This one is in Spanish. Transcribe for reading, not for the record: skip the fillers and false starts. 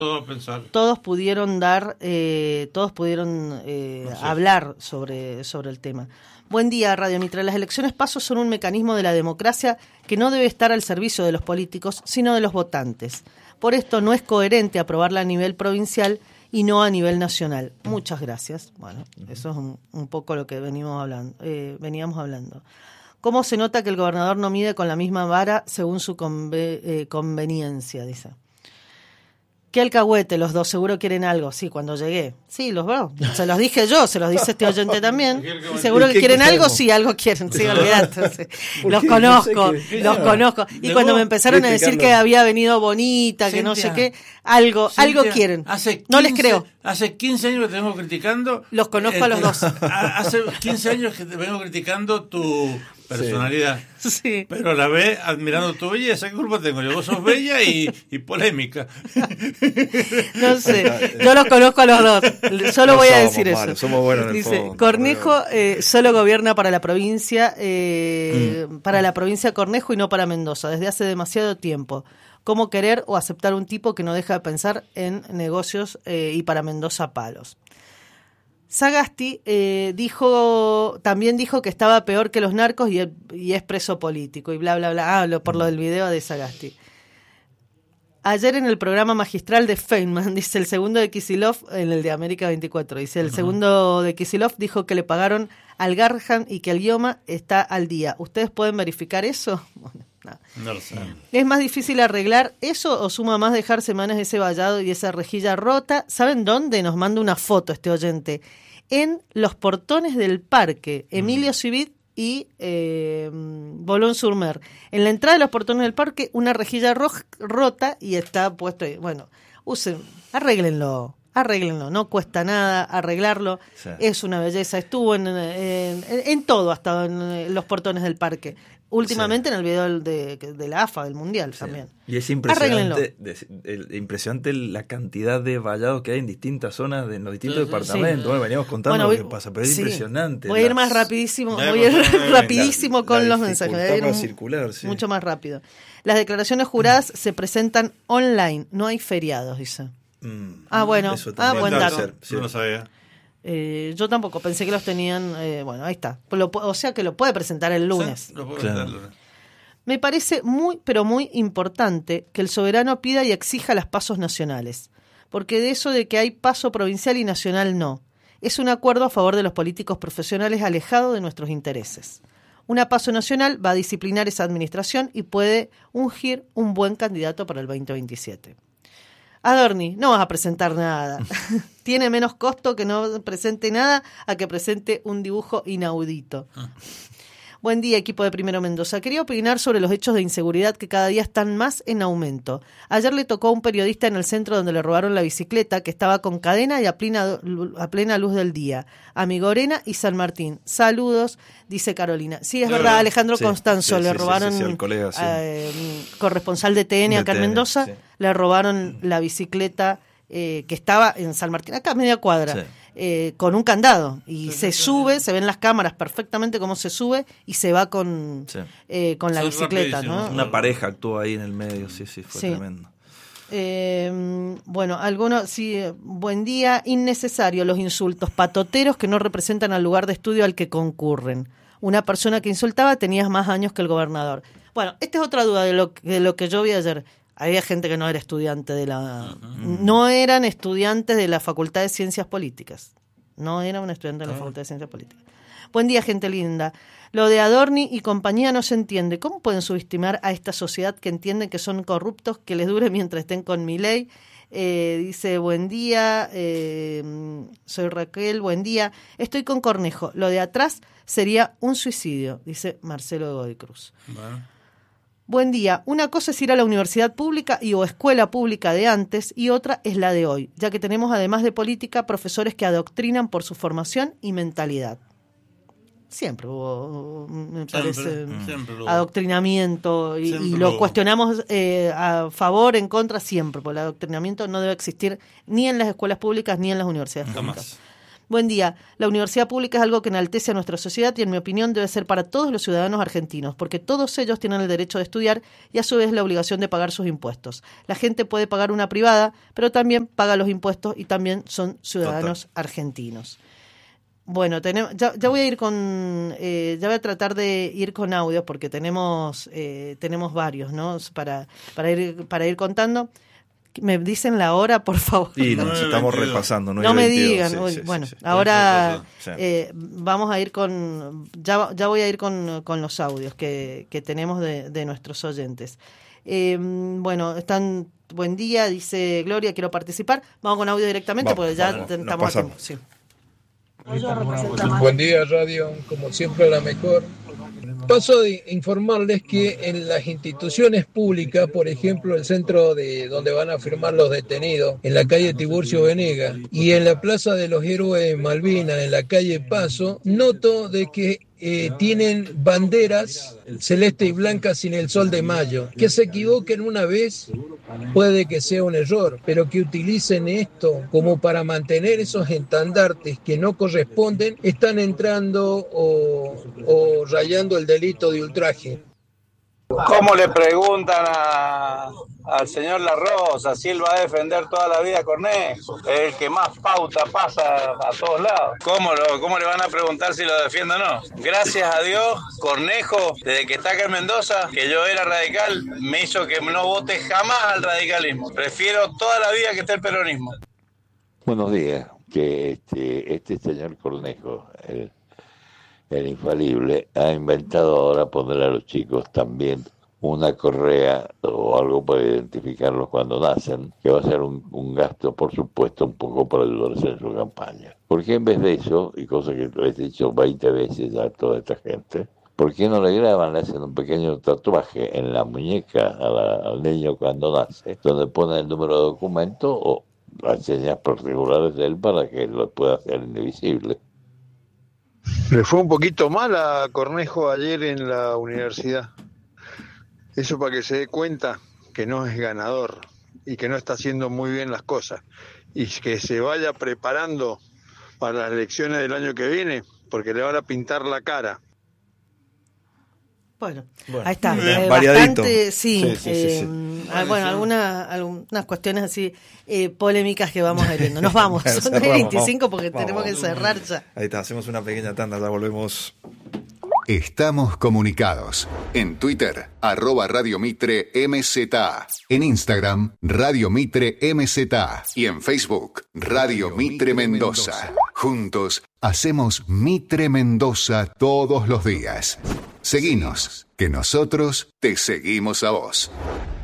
todos pudieron hablar sobre el tema. Buen día, Radio Mitre. Las elecciones PASO son un mecanismo de la democracia que no debe estar al servicio de los políticos, sino de los votantes. Por esto no es coherente aprobarla a nivel provincial y no a nivel nacional. Muchas gracias. Bueno, eso es un poco lo que veníamos hablando. ¿Cómo se nota que el gobernador no mide con la misma vara según su conveniencia? Dice. Qué alcahuete, los dos seguro quieren algo. Sí, cuando llegué. Sí, los veo. Se los dije yo, se los dice este oyente también. Y seguro que quieren algo, sí, algo quieren. Sí, olvidate. Los conozco. Y cuando me empezaron a decir que había venido bonita, que no sé qué, algo quieren. No les creo. Hace 15 años que te vengo criticando. Los conozco a los dos. Hace 15 años que te vengo criticando tu personalidad. Sí. Pero la ve admirando tu belleza. ¿Qué culpa tengo yo? Vos sos bella y polémica. No sé, yo los conozco a los dos. Solo voy a decir eso. Somos buenos en el Dice, fondo. Cornejo solo gobierna para la provincia Cornejo y no para Mendoza, desde hace demasiado tiempo. ¿Cómo querer o aceptar un tipo que no deja de pensar en negocios y para Mendoza palos? Sagasti también dijo que estaba peor que los narcos y es preso político y bla, bla, bla. Por lo del video de Sagasti. Ayer en el programa magistral de Feynman, dice el segundo de Kicillof, en el de América 24, dice el segundo de Kicillof dijo que le pagaron al Garjan y que el IOMA está al día. ¿Ustedes pueden verificar eso? Bueno, no lo sé. ¿Es más difícil arreglar eso o suma más dejar semanas ese vallado y esa rejilla rota? ¿Saben dónde? Nos manda una foto este oyente. En los portones del parque, Emilio Civit y Boulogne-sur-Mer. En la entrada de los portones del parque, una rejilla rota y está puesto ahí. Bueno, arréglenlo, no cuesta nada arreglarlo, sí. Es una belleza, estuvo en todo, hasta en los portones del parque. Últimamente sí. En el video de la AFA, del Mundial, sí. También. Y es impresionante, impresionante la cantidad de vallados que hay en distintas zonas, en los distintos departamentos. Sí. Bueno, veníamos contando lo que pasa, pero es impresionante. Voy a ir más rapidísimo, rapidísimo con los mensajes. Para circular, sí. Mucho más rápido. Las declaraciones juradas se presentan online, no hay feriados, dice. Bueno, buen dato. Sí. No lo sabía. Yo tampoco, pensé que los tenían, bueno, ahí está. O sea que lo puede presentar el lunes. Sí, lo puede presentar el lunes. Me parece muy, pero muy importante que el soberano pida y exija las pasos nacionales, porque de eso de que hay paso provincial y nacional no. Es un acuerdo a favor de los políticos profesionales alejado de nuestros intereses. Una paso nacional va a disciplinar esa administración y puede ungir un buen candidato para el 2027. Adorni, no vas a presentar nada. Tiene menos costo que no presente nada a que presente un dibujo inaudito. Buen día, equipo de Primero Mendoza. Quería opinar sobre los hechos de inseguridad que cada día están más en aumento. Ayer le tocó a un periodista en el centro donde le robaron la bicicleta, que estaba con cadena y a plena luz del día. A Migorena y San Martín. Saludos, dice Carolina. Sí, es verdad, Alejandro Constanzo, le robaron al colega, corresponsal de TN acá en Mendoza, le robaron la bicicleta que estaba en San Martín, acá a media cuadra. Sí. Con un candado y se sube, se ven las cámaras perfectamente cómo se sube y se va con la bicicleta, ¿no? Una pareja actúa ahí en el medio, fue tremendo. Bueno, buen día. Innecesario los insultos patoteros que no representan al lugar de estudio al que concurren. Una persona que insultaba tenía más años que el gobernador. Bueno, esta es otra duda de lo que yo vi ayer. Había gente que no era estudiante no eran estudiantes de la Facultad de Ciencias Políticas. No era un estudiante de la Facultad de Ciencias Políticas. Buen día, gente linda. Lo de Adorni y compañía no se entiende. ¿Cómo pueden subestimar a esta sociedad que entienden que son corruptos, que les dure mientras estén con Milei? Dice, buen día, soy Raquel, buen día. Estoy con Cornejo. Lo de atrás sería un suicidio, dice Marcelo Godoy Cruz. Bueno. Buen día. Una cosa es ir a la universidad pública o escuela pública de antes y otra es la de hoy, ya que tenemos además de política profesores que adoctrinan por su formación y mentalidad. Siempre hubo, me parece, adoctrinamiento y lo cuestionamos a favor, en contra, siempre, porque el adoctrinamiento no debe existir ni en las escuelas públicas ni en las universidades públicas. Buen día. La universidad pública es algo que enaltece a nuestra sociedad y, en mi opinión, debe ser para todos los ciudadanos argentinos, porque todos ellos tienen el derecho de estudiar y, a su vez, la obligación de pagar sus impuestos. La gente puede pagar una privada, pero también paga los impuestos y también son ciudadanos argentinos. Bueno, ya voy a ir ya voy a tratar de ir con audios porque tenemos varios, ¿no? Para ir contando. ¿Me dicen la hora, por favor? Y nos estamos repasando. No me digan. Bueno, ahora vamos a ir ya voy a ir con los audios que tenemos de nuestros oyentes. Bueno, buen día, dice Gloria, quiero participar. Vamos con audio directamente porque ya estamos a tiempo. Sí. Buen día, radio, como siempre la mejor. Paso de informarles que en las instituciones públicas, por ejemplo, el centro de donde van a firmar los detenidos, en la calle Tiburcio Venegas, y en la Plaza de los Héroes Malvinas, en la calle Paso, noto de que tienen banderas celeste y blanca sin el sol de mayo. Que se equivoquen una vez puede que sea un error, pero que utilicen esto como para mantener esos estandartes que no corresponden, están entrando o rayando el delito de ultraje. ¿Cómo le preguntan al señor La Rosa si él va a defender toda la vida a Cornejo? Es el que más pauta pasa a todos lados. ¿Cómo le van a preguntar si lo defiende o no? Gracias a Dios, Cornejo, desde que está acá en Mendoza, que yo era radical, me hizo que no vote jamás al radicalismo. Prefiero toda la vida que esté el peronismo. Buenos días. Que este señor Cornejo, el infalible, ha inventado ahora poner a los chicos también una correa o algo para identificarlos cuando nacen, que va a ser un gasto, por supuesto, un poco para ayudarse en su campaña. ¿Por qué en vez de eso, y cosa que les he dicho 20 veces a toda esta gente, por qué no le graban, le hacen un pequeño tatuaje en la muñeca al niño cuando nace, donde pone el número de documento o las señas particulares de él para que lo pueda hacer invisible? Le fue un poquito mal a Cornejo ayer en la universidad. Eso para que se dé cuenta que no es ganador y que no está haciendo muy bien las cosas. Y que se vaya preparando para las elecciones del año que viene, porque le van a pintar la cara. Bueno, ahí está. Variadito. Bastante, sí. Bueno, algunas cuestiones así polémicas que vamos a ir viendo. Nos vamos, son 25 porque tenemos que cerrar ya. Ahí está, hacemos una pequeña tanda, ya volvemos. Estamos comunicados. En Twitter, @Radio Mitre MZA. En Instagram, Radio Mitre MZA. Y en Facebook, Radio Mitre Mendoza. Juntos hacemos Mitre Mendoza todos los días. Seguinos, que nosotros te seguimos a vos.